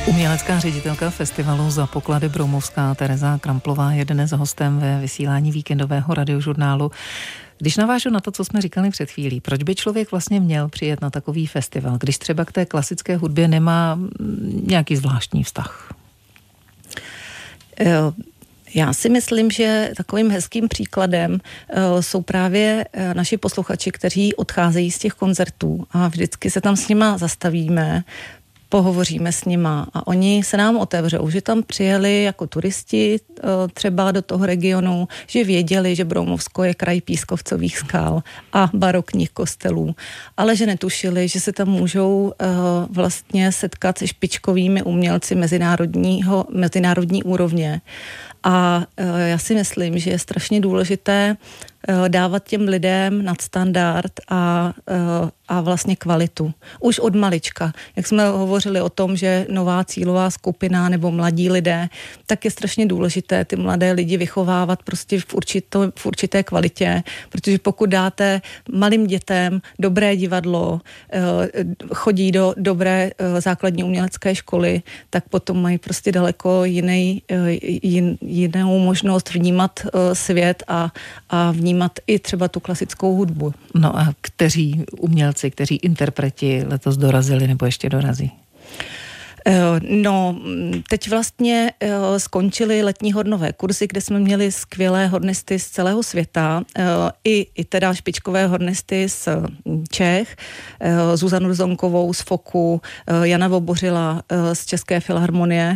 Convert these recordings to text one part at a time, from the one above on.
Umělecká ředitelka festivalu Za poklady Broumovská Tereza Kramplová je dnes hostem ve vysílání víkendového radiožurnálu. Když navážu na to, co jsme říkali před chvílí, proč by člověk vlastně měl přijet na takový festival, když třeba k té klasické hudbě nemá nějaký zvláštní vztah? Já si myslím, že takovým hezkým příkladem jsou právě naši posluchači, kteří odcházejí z těch koncertů a vždycky se tam s nima zastavíme, pohovoříme s nima a oni se nám otevřou, že tam přijeli jako turisti třeba do toho regionu, že věděli, že Broumovsko je kraj pískovcových skal a barokních kostelů, ale že netušili, že se tam můžou vlastně setkat se špičkovými umělci mezinárodní úrovně. A já si myslím, že je strašně důležité dávat těm lidem nadstandard a vlastně kvalitu. Už od malička. Jak jsme hovořili o tom, že nová cílová skupina nebo mladí lidé, tak je strašně důležité ty mladé lidi vychovávat prostě v určité kvalitě, protože pokud dáte malým dětem dobré divadlo, chodí do dobré základní umělecké školy, tak potom mají prostě daleko jinou možnost vnímat svět a vnímat i třeba tu klasickou hudbu. No a kteří umělci, kteří interpreti letos dorazili nebo ještě dorazí? No, teď vlastně skončily letní hornové kurzy, kde jsme měli skvělé hornisty z celého světa, i teda špičkové hornisty z Čech, Zuzanu Zonkovou z Foku, Jana Vobořila z České filharmonie.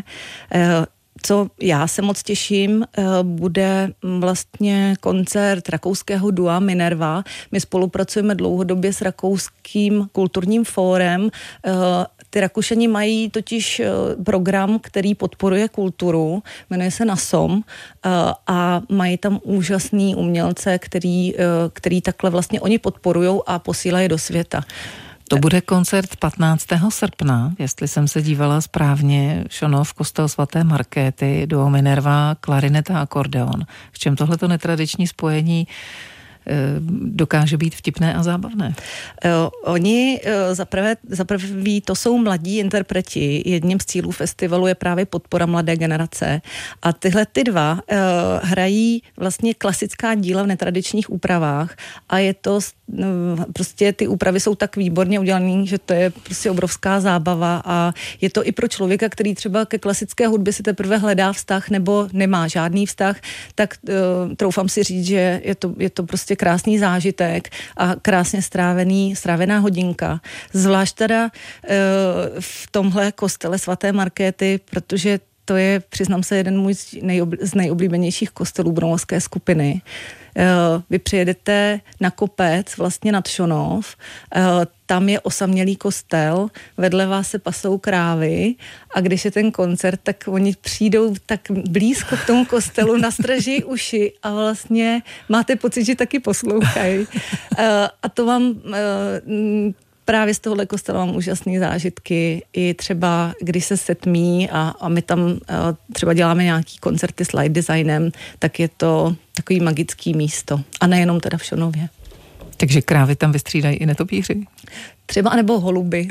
Co já se moc těším, bude vlastně koncert rakouského dua Minerva. My spolupracujeme dlouhodobě s Rakouským kulturním fórem. Ty Rakušani mají totiž program, který podporuje kulturu, jmenuje se NASOM a mají tam úžasný umělce, který takhle vlastně oni podporujou a posílají do světa. To bude koncert 15. srpna, jestli jsem se dívala správně, Šonov, kostel svaté Markéty, duo Minerva, klarineta a akordeon. V čem tohleto netradiční spojení dokáže být vtipné a zábavné? Oni zaprvé to jsou mladí interpreti. Jedním z cílů festivalu je právě podpora mladé generace. A tyhle ty dva hrají vlastně klasická díla v netradičních úpravách a je to prostě ty úpravy jsou tak výborně udělané, že to je prostě obrovská zábava a je to i pro člověka, který třeba ke klasické hudbě si teprve hledá vztah nebo nemá žádný vztah, tak troufám si říct, že je to prostě krásný zážitek a krásně strávená hodinka. Zvlášť teda v tomhle kostele svaté Markéty, protože to je, přiznám se, jeden můj z nejoblíbenějších kostelů broumovské skupiny. Vy přijedete na kopec, vlastně nad Šonov, tam je osamělý kostel, vedle vás se pasou krávy a když je ten koncert, tak oni přijdou tak blízko k tomu kostelu, nastraží uši a vlastně máte pocit, že taky poslouchají. A to vám právě z tohohle kostela mám úžasné zážitky. I třeba, když se setmí a my tam třeba děláme nějaký koncerty s light designem, tak je to takový magický místo. A nejenom teda v Šonově. Takže krávy tam vystřídají i netopíři? Třeba nebo holuby.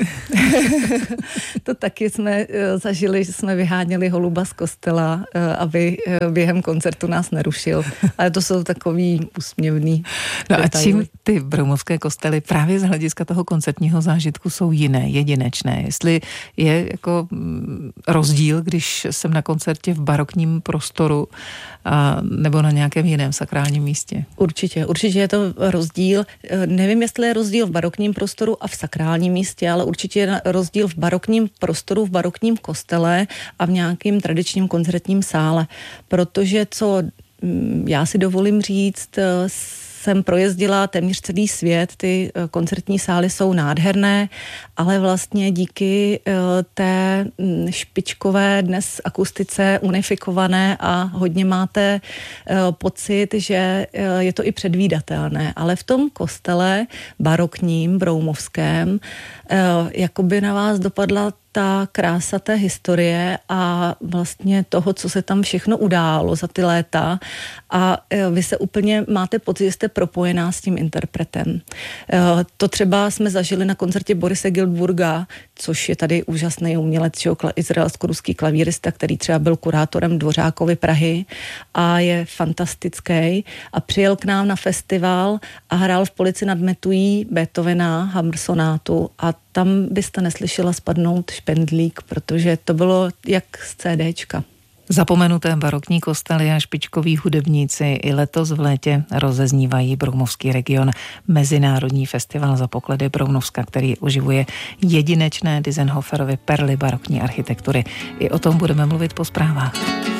To taky jsme zažili, že jsme vyháněli holuba z kostela, aby během koncertu nás nerušil. Ale to jsou takový úsměvný No detaily. a čím ty broumovské kostely právě z hlediska toho koncertního zážitku jsou jiné, jedinečné? Jestli je jako rozdíl, když jsem na koncertě v barokním prostoru nebo na nějakém jiném sakrálním místě? Určitě je to rozdíl. Nevím, jestli je rozdíl v barokním prostoru a v sakrálním místě, ale určitě je rozdíl v barokním prostoru, v barokním kostele a v nějakém tradičním koncertním sále. Protože co já si dovolím říct, jsem projezdila téměř celý svět, ty koncertní sály jsou nádherné, ale vlastně díky té špičkové dnes akustice unifikované a hodně máte pocit, že je to i předvídatelné. Ale v tom kostele barokním, broumovském, jakoby na vás dopadla ta krása té historie a vlastně toho, co se tam všechno událo za ty léta a vy se úplně máte pocit, že jste propojená s tím interpretem. To třeba jsme zažili na koncertě Borise Giltburga, což je tady úžasný umělec, izraelsko-ruský klavírista, který třeba byl kurátorem Dvořákovy Prahy a je fantastický a přijel k nám na festival a hrál v Polici nad Metují Beethovena, Hammersonátu a tam byste neslyšela spadnout špendlík, protože to bylo jak z CDčka. Zapomenuté barokní kostely a špičkoví hudebníci i letos v létě rozeznívají Broumovský region. Mezinárodní festival Za poklady Broumovska, který oživuje jedinečné Dientzenhoferovy perly barokní architektury. I o tom budeme mluvit po zprávách.